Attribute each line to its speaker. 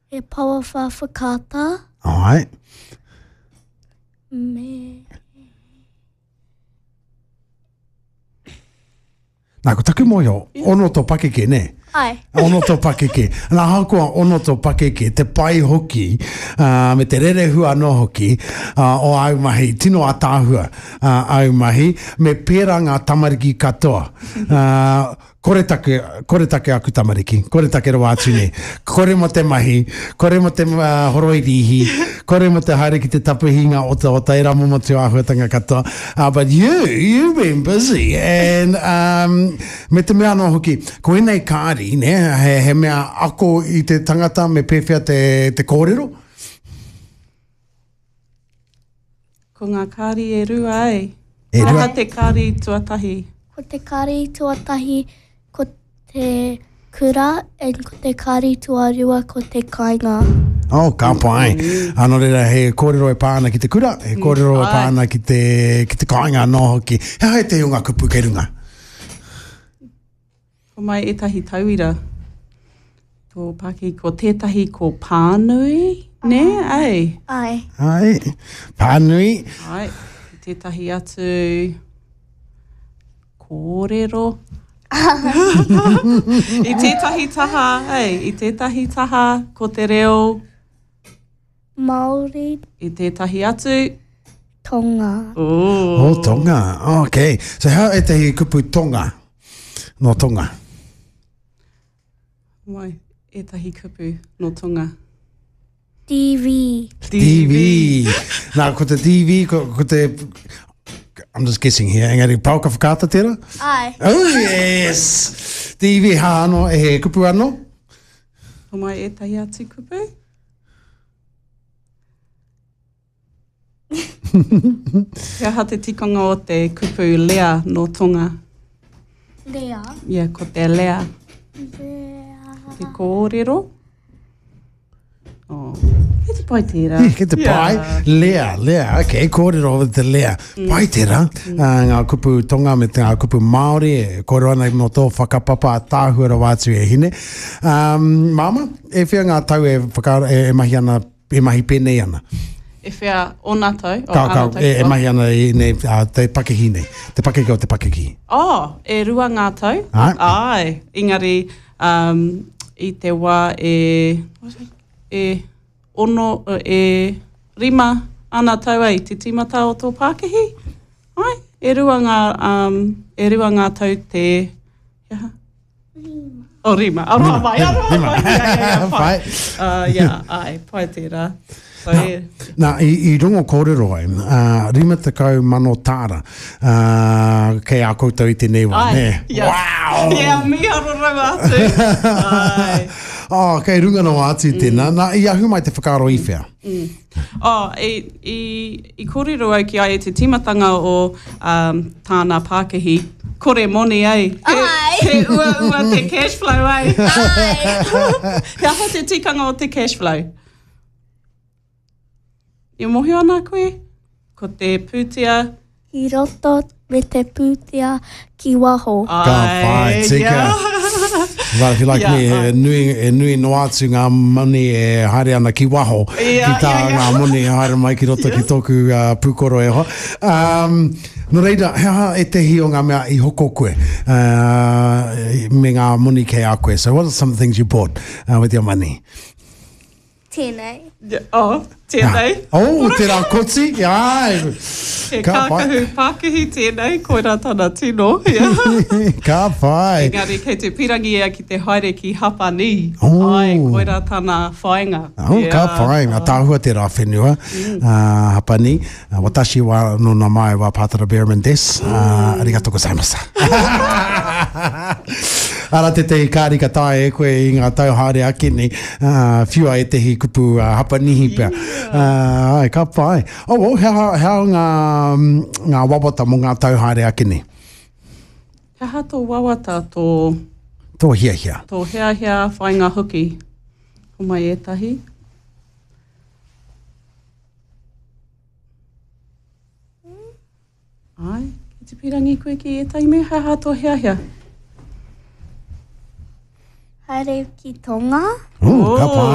Speaker 1: E paua whawhakata.
Speaker 2: Ai.
Speaker 1: Me...
Speaker 2: Nā, ko taku moi o, ono tō pakeke, ne?
Speaker 1: Ai.
Speaker 2: Ono tō pakeke. Nā hakoa ono tō pakeke, te pai hoki, me te rere hua no hoki, o au mahi, tino a tāhua au mahi, me pērā ngā tamariki katoa. Kore take aku tamariki, kore take rawa atune, kore mo te mahi, kore mo te horoirihi, kore mo te haere ki te tapuhinga o te ramo mo te āhuatanga katoa. But you've been busy, and me te mea no hoki, ko enei kāri, ne, he mea ako i te tangata me pewhia te kōrero?
Speaker 3: Ko ngā kāri e rua ai.
Speaker 2: E rua?
Speaker 3: Raha te kāri tuatahi.
Speaker 1: Ko te kāri tuatahi, ko te kura, and ko te kāri tuarua, ko te kāinga.
Speaker 2: Oh, ka pai. Ano reira he kōrero e pāna ki te kura, he kōrero e pāna ki te kāinga no hoki. He hae te hunga kupu kei runga.
Speaker 3: Ko mai etahi tauira. Tō paki ko tētahi ko pānui, ne? Ai.
Speaker 1: Ai.
Speaker 2: Ai, pānui.
Speaker 3: Ai. Tētahi atu kōrero. I tētahi taha, I tētahi taha ko te reo.
Speaker 1: Māori.
Speaker 3: I tētahi atu.
Speaker 1: Tonga.
Speaker 2: Oh, Tonga. Okay. So how e te kupu Tonga? No Tonga.
Speaker 3: Mai, etahi kupu no Tonga.
Speaker 1: TV.
Speaker 2: TV. Nā, ko te TV, ko te... I'm just guessing here. Engari, pauka whakata tērā?
Speaker 1: Ai.
Speaker 2: Oh, yes! TV hā anō, e he kupu anō?
Speaker 3: Ko mai etahi atu kupu? Kia ha te tikanga o te kupu Lea no Tonga.
Speaker 1: Lea.
Speaker 3: Ia, ko te Lea.
Speaker 1: Lea.
Speaker 3: Te kōrero. Oh, ke te pai tērā.
Speaker 2: Ke te pai. Lea. Okay, kōrero o te Lea. Pai tērā. Ngā kupu Tonga me ngā kupu Māori, kōrero ana no tō whakapapa a tāhua ra wātu e hine. Mama, e whia ngā tau e whakara, e mahi ana, e mahi pēnei ana?
Speaker 3: E whea o nā tau.
Speaker 2: Kau, e mahi ana i nei, te pakehi nei. Te pakehi o te pakehi.
Speaker 3: Oh, e rua ngā tau. Ai. Engari, i te wā rima ana tau ai, te timata o tō Pākehi. Ai, e rua ngā tau te... Rima. Oh, rima. Aroha mai. Pai. Ai, pai tērā.
Speaker 2: Nā, i rungo kōrero ai, rima te kau mano tāra, kei a koutou i te newa, ne? Wow!
Speaker 3: Ia, mi arorau atu. Ai.
Speaker 2: Oh, kei runga no atu tēnā. Nā, i ahu mai te whakaro i whea.
Speaker 3: Oh, i kōrero au ki ai te timatanga o tāna Pākehi, kore moni ai. He ua te cash flow ai. He aha te tikanga o te cash flow. I mohi ana koe? Ko te pūtea.
Speaker 1: I roto me te pūtea ki waho.
Speaker 2: Ka whai, tika. Well, if you like me, e nui no atu ngā moni e haere ana ki waho. Ki tā ngā moni e haere mai ki roto ki tōku pūkoro e ho. No reira, hea e te hi o ngā mea i hoko koe me ngā moni kei a koe. So what are some things you bought with your money?
Speaker 1: Tēnei.
Speaker 3: Oh, tēnei.
Speaker 2: Oh, tērā kotsi. Ai.
Speaker 3: He kākahu Pākehi tēnei, koira tāna tino.
Speaker 2: Ka whai.
Speaker 3: Engari, kei te pirangi ea ki te haere ki Hapani.
Speaker 2: Oh.
Speaker 3: Ai, koira tāna whaenga.
Speaker 2: Oh, ka whai. Ngā tāhua te rā whenua. Hapani. Watashi wa no nā mai wa Pātara Behrman des. Arigato gozaimasa. Ara te kāri ka tae e koe i ngā tau haere akini. Whiua e te hi kupu Hapanihi pia. Ai, ka whai. Oh, hea ngā wawata mo ngā tau haere akini?
Speaker 3: Hea tō wawata tō...
Speaker 2: Tō hia.
Speaker 3: Tō hea whainga hoki. Ko mai etahi. Ai, ki te pirangi koe ki etahi me hea tō hea.
Speaker 1: Haere ki Tonga.
Speaker 2: Ka pai.